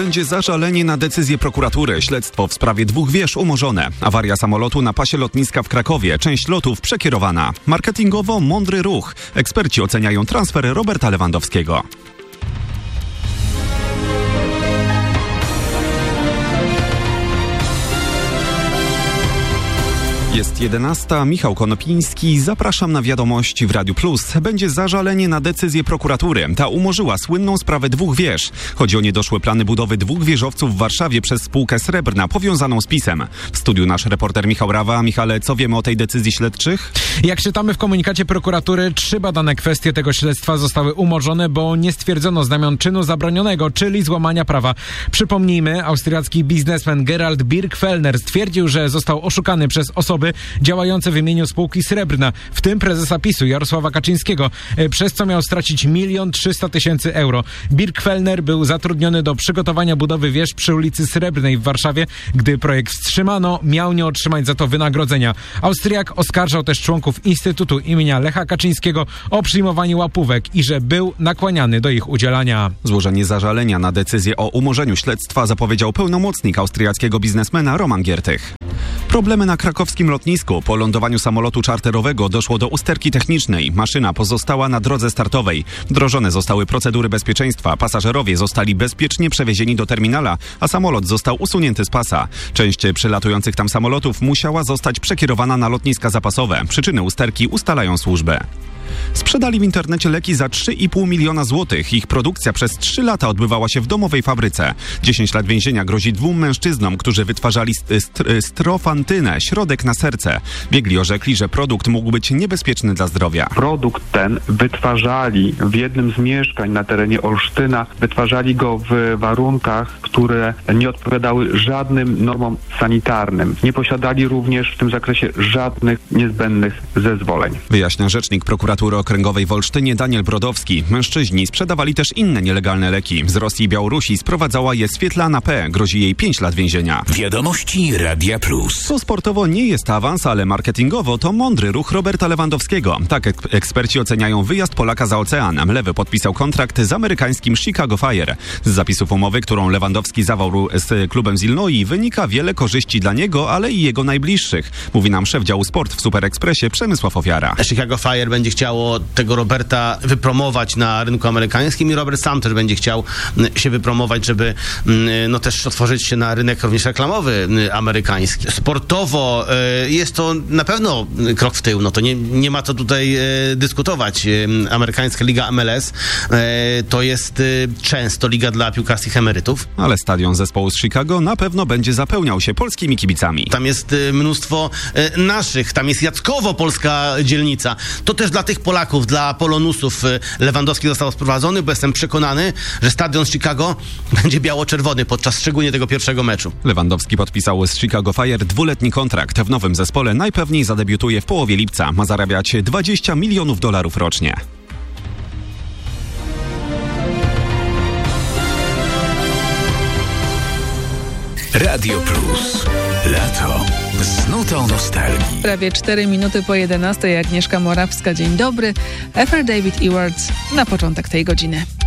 Będzie zażalenie na decyzję prokuratury. Śledztwo w sprawie 2 wież umorzone. Awaria samolotu na pasie lotniska w Krakowie. Część lotów przekierowana. Marketingowo mądry ruch. Eksperci oceniają transfer Roberta Lewandowskiego. Jest 11. Michał Konopiński. Zapraszam na wiadomości w Radiu Plus. Będzie zażalenie na decyzję prokuratury. Ta umorzyła słynną sprawę 2 wież. Chodzi o niedoszłe plany budowy 2 wieżowców w Warszawie przez spółkę Srebrna powiązaną z PiS-em. W studiu nasz reporter Michał Rawa. Michale, co wiemy o tej decyzji śledczych? Jak czytamy w komunikacie prokuratury, 3 badane kwestie tego śledztwa zostały umorzone, bo nie stwierdzono znamion czynu zabronionego, czyli złamania prawa. Przypomnijmy, austriacki biznesmen Gerald Birkfellner stwierdził, że został oszukany przez osoby działające w imieniu spółki Srebrna, w tym prezesa PiS-u Jarosława Kaczyńskiego, przez co miał stracić 1 300 000 euro. Birkfellner był zatrudniony do przygotowania budowy wież przy ulicy Srebrnej w Warszawie. Gdy projekt wstrzymano, miał nie otrzymać za to wynagrodzenia. Austriak oskarżał też członków Instytutu imienia Lecha Kaczyńskiego o przyjmowanie łapówek i że był nakłaniany do ich udzielania. Złożenie zażalenia na decyzję o umorzeniu śledztwa zapowiedział pełnomocnik austriackiego biznesmena Roman Giertych. Problemy na krakowskim lotnisku. Po lądowaniu samolotu czarterowego doszło do usterki technicznej. Maszyna pozostała na drodze startowej. Wdrożone zostały procedury bezpieczeństwa. Pasażerowie zostali bezpiecznie przewiezieni do terminala, a samolot został usunięty z pasa. Część przylatujących tam samolotów musiała zostać przekierowana na lotniska zapasowe. Przyczyny usterki ustalają służby. Sprzedali w internecie leki za 3,5 miliona złotych. Ich produkcja przez 3 lata odbywała się w domowej fabryce. 10 lat więzienia grozi 2 mężczyznom, którzy wytwarzali strofantynę, środek na serce. Biegli orzekli, że produkt mógł być niebezpieczny dla zdrowia. Produkt ten wytwarzali w jednym z mieszkań na terenie Olsztyna. Wytwarzali go w warunkach, które nie odpowiadały żadnym normom sanitarnym. Nie posiadali również w tym zakresie żadnych niezbędnych zezwoleń. Wyjaśnia rzecznik prokuratury okręgowej w Olsztynie Daniel Brodowski. Mężczyźni sprzedawali też inne nielegalne leki. Z Rosji i Białorusi sprowadzała je Swietlana P. Grozi jej 5 lat więzienia. Wiadomości Radia Plus. To sportowo nie jest awans, ale marketingowo to mądry ruch Roberta Lewandowskiego. Tak eksperci oceniają wyjazd Polaka za ocean. Lewy podpisał kontrakt z amerykańskim Chicago Fire. Z zapisów umowy, którą Lewandowski zawarł z klubem z Illinois, wynika wiele korzyści dla niego, ale i jego najbliższych. Mówi nam szef działu sport w Super Expressie Przemysław Ofiara. Chicago Fire będzie chciało tego Roberta wypromować na rynku amerykańskim i Robert sam też będzie chciał się wypromować, żeby też otworzyć się na rynek również reklamowy amerykański. Sportowo jest to na pewno krok w tył, to nie ma co tutaj dyskutować. Amerykańska liga MLS to jest często liga dla piłkarskich emerytów. Ale stadion zespołu z Chicago na pewno będzie zapełniał się polskimi kibicami. Tam jest mnóstwo naszych, tam jest Jackowo, polska dzielnica. To też dla tych Polaków, dla Polonusów Lewandowski został sprowadzony, bo jestem przekonany, że stadion z Chicago będzie biało-czerwony podczas szczególnie tego pierwszego meczu. Lewandowski podpisał z Chicago Fire 2-letni kontrakt. W nowym zespole najpewniej zadebiutuje w połowie lipca. Ma zarabiać $20 milionów rocznie. Radio Plus. Lato. Z nutą nostalgii. Prawie 4 minuty po 11. Agnieszka Morawska. Dzień dobry. David Ewards na początek tej godziny.